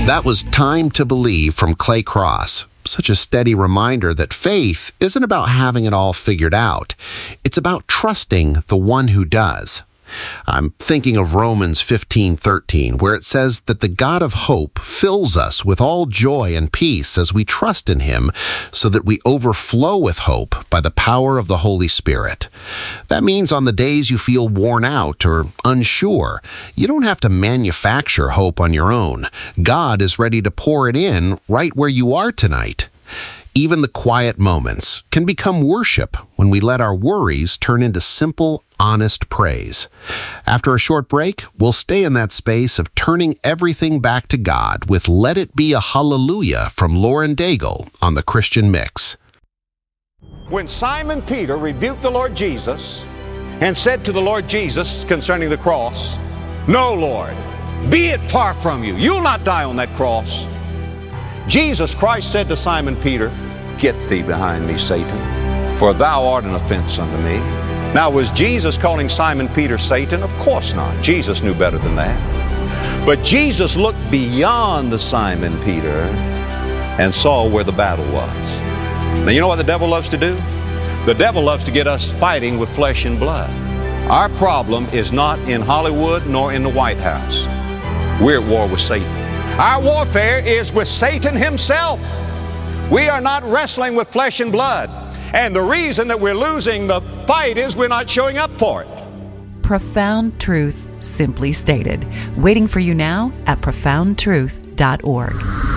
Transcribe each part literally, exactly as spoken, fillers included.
That was Time to Believe from Clay Cross. Such a steady reminder that faith isn't about having it all figured out. It's about trusting the one who does. I'm thinking of Romans fifteen thirteen, where it says that the God of hope fills us with all joy and peace as we trust in him, so that we overflow with hope by the power of the Holy Spirit. That means on the days you feel worn out or unsure, you don't have to manufacture hope on your own. God is ready to pour it in right where you are tonight. Even the quiet moments can become worship when we let our worries turn into simple, honest praise. After a short break, we'll stay in that space of turning everything back to God with Let It Be a Hallelujah from Lauren Daigle on the Christian Mix. When Simon Peter rebuked the Lord Jesus and said to the Lord Jesus concerning the cross, "No, Lord, be it far from you. You'll not die on that cross." Jesus Christ said to Simon Peter, "Get thee behind me, Satan, for thou art an offense unto me." Now, was Jesus calling Simon Peter Satan? Of course not. Jesus knew better than that. But Jesus looked beyond the Simon Peter and saw where the battle was. Now, you know what the devil loves to do? The devil loves to get us fighting with flesh and blood. Our problem is not in Hollywood nor in the White House. We're at war with Satan. Our warfare is with Satan himself. We are not wrestling with flesh and blood. And the reason that we're losing the fight is we're not showing up for it. Profound truth, simply stated. Waiting for you now at profound truth dot org.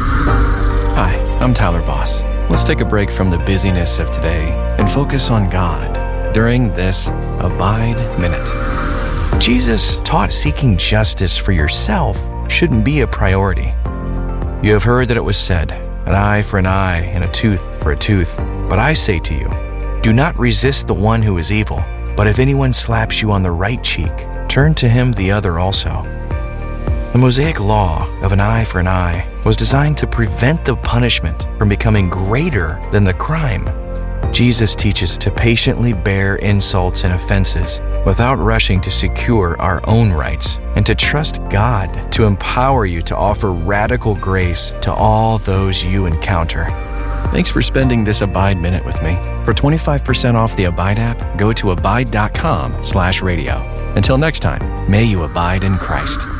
Hi, I'm Tyler Boss. Let's take a break from the busyness of today and focus on God during this Abide Minute. Jesus taught seeking justice for yourself shouldn't be a priority. You have heard that it was said, an eye for an eye and a tooth for a tooth. But I say to you, do not resist the one who is evil. But if anyone slaps you on the right cheek, turn to him the other also. The Mosaic law of an eye for an eye was designed to prevent the punishment from becoming greater than the crime. Jesus teaches to patiently bear insults and offenses without rushing to secure our own rights, and to trust God to empower you to offer radical grace to all those you encounter. Thanks for spending this Abide Minute with me. For twenty-five percent off the Abide app, go to abide dot com slash radio. Until next time, may you abide in Christ.